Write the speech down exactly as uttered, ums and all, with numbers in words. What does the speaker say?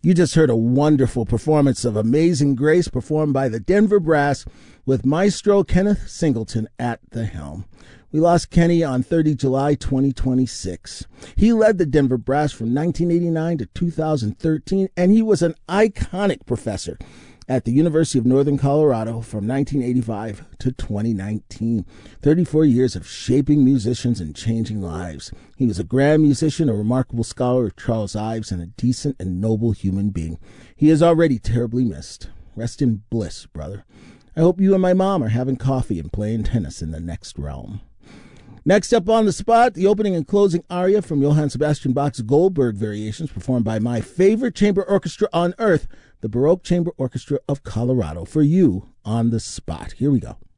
You just heard a wonderful performance of Amazing Grace performed by the Denver Brass with Maestro Kenneth Singleton at the helm. We lost Kenny on the thirtieth of July, twenty twenty-six. He led the Denver Brass from nineteen eighty-nine to two thousand thirteen, and he was an iconic professor at the University of Northern Colorado from nineteen eighty-five to twenty nineteen. thirty-four years of shaping musicians and changing lives. He was a grand musician, a remarkable scholar of Charles Ives, and a decent and noble human being. He is already terribly missed. Rest in bliss, brother. I hope you and my mom are having coffee and playing tennis in the next realm. Next up on the spot, the opening and closing aria from Johann Sebastian Bach's Goldberg Variations, performed by my favorite chamber orchestra on earth, the Baroque Chamber Orchestra of Colorado, for you on the spot. Here we go.